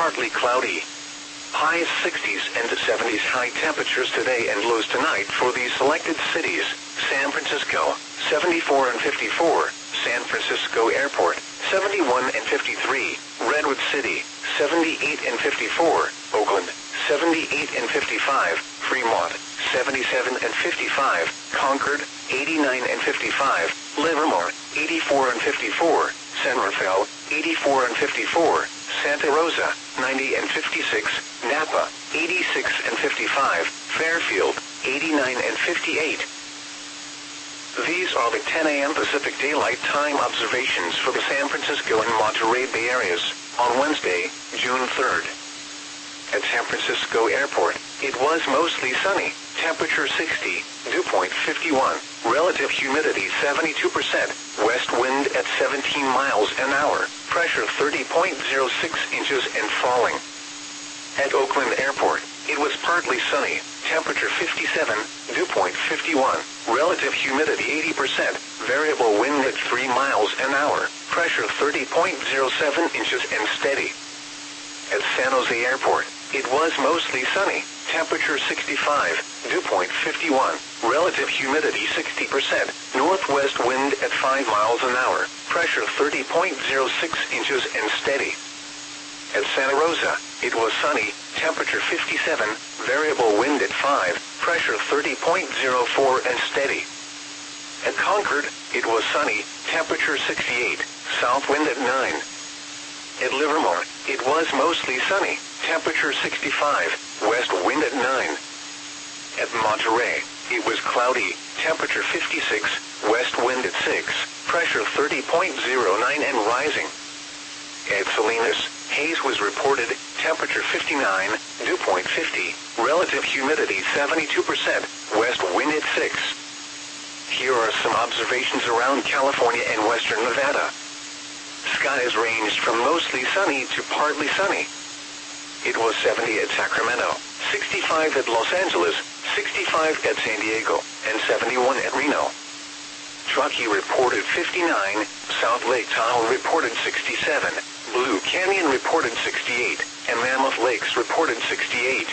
partly cloudy. Highs 60s and 70s high temperatures today and lows tonight for these selected cities. San Francisco, 74 and 54. San Francisco Airport, 71 and 53. Redwood City, 78 and 54. Oakland, 78 and 55. Fremont, 77 and 55. Concord, 89 and 55. Livermore, 84 and 54. San Rafael, 84 and 54. Santa Rosa, 90 and 56. Napa, 86 and 55. Fairfield, 89 and 58. These are the 10 a.m. Pacific Daylight Time observations for the San Francisco and Monterey Bay areas on Wednesday, June 3rd. At San Francisco Airport, it was mostly sunny, temperature 60, dew point 51, relative humidity 72%, west wind at 17 miles an hour, pressure 30.06 inches and falling. At Oakland Airport, it was partly sunny, temperature 57, dew point 51, relative humidity 80%, variable wind at 3 miles an hour, pressure 30.07 inches and steady. At San Jose Airport, it was mostly sunny, temperature 65, dew point 51, relative humidity 60%, northwest wind at 5 miles an hour, pressure 30.06 inches and steady. At Santa Rosa, it was sunny, temperature 57, variable wind at 5, pressure 30.04 and steady. At Concord, it was sunny, temperature 68, south wind at 9. At Livermore, it was mostly sunny, temperature 65, west wind at 9. At Monterey, it was cloudy, temperature 56, west wind at 6, pressure 30.09 and rising. At Salinas, haze was reported, temperature 59, dew point 50, relative humidity 72%, west wind at 6. Here are some observations around California and western Nevada. Skies ranged from mostly sunny to partly sunny. It was 70 at Sacramento, 65 at Los Angeles, 65 at San Diego, and 71 at Reno. Truckee reported 59, South Lake Tahoe reported 67, Blue Canyon reported 68, and Mammoth Lakes reported 68.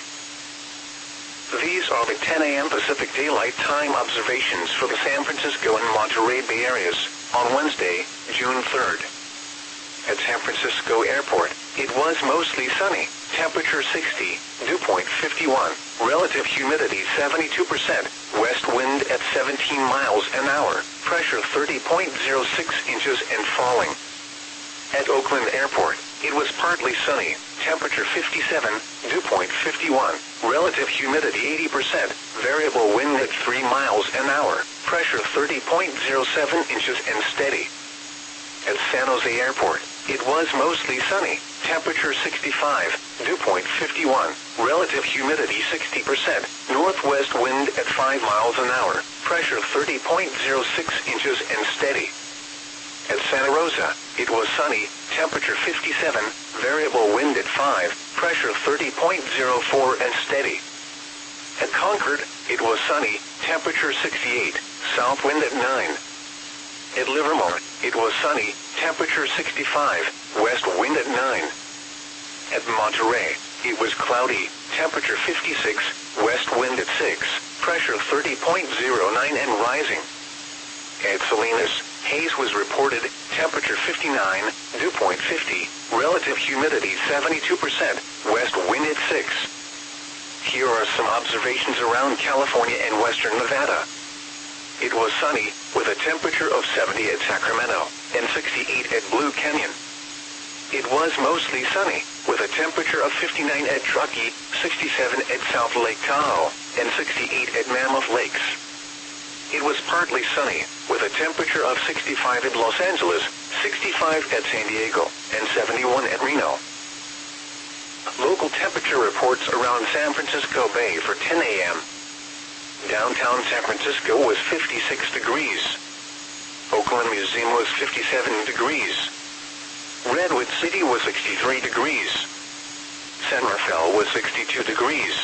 These are the 10 a.m. Pacific Daylight Time observations for the San Francisco and Monterey Bay areas on Wednesday, June 3rd. At San Francisco Airport, it was mostly sunny, temperature 60, dew point 51, relative humidity 72%, west wind at 17 miles an hour, pressure 30.06 inches and falling. At Oakland Airport, it was partly sunny, temperature 57, dew point 51, relative humidity 80%, variable wind at 3 miles an hour, pressure 30.07 inches and steady. At San Jose Airport, it was mostly sunny, temperature 65, dew point 51, relative humidity 60%, northwest wind at 5 miles an hour, pressure 30.06 inches and steady. At Santa Rosa, it was sunny, temperature 57, variable wind at 5, pressure 30.04 and steady. At Concord, it was sunny, temperature 68, south wind at 9. At Livermore, it was sunny, temperature 65, west wind at 9. At Monterey, it was cloudy, temperature 56, west wind at 6, pressure 30.09 and rising. At Salinas, haze was reported, temperature 59, dew point 50, relative humidity 72%, west wind at 6. Here are some observations around California and western Nevada. It was sunny, with a temperature of 70 at Sacramento, and 68 at Blue Canyon. It was mostly sunny, with a temperature of 59 at Truckee, 67 at South Lake Tahoe, and 68 at Mammoth Lakes. It was partly sunny, with a temperature of 65 at Los Angeles, 65 at San Diego, and 71 at Reno. Local temperature reports around San Francisco Bay for 10 a.m. Downtown San Francisco was 56 degrees. Oakland Museum was 57 degrees. Redwood City was 63 degrees. San Rafael was 62 degrees.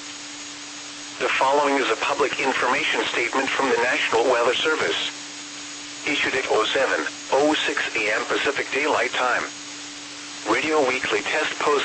The following is a public information statement from the National Weather Service. Issued at 07:06 a.m. Pacific Daylight Time. Radio Weekly Test Post